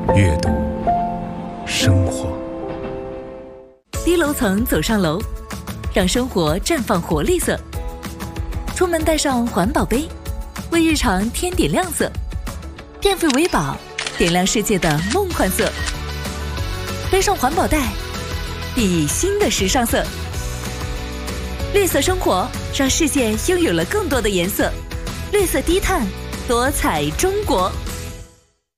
阅读生活。 低楼层走上楼，让生活绽放活力色。出门带上环保杯，为日常添点亮色。电费为宝，点亮世界的梦幻色。背上环保袋，熠熠新的时尚色。绿色生活，让世界拥有了更多的颜色。绿色低碳，多彩中国。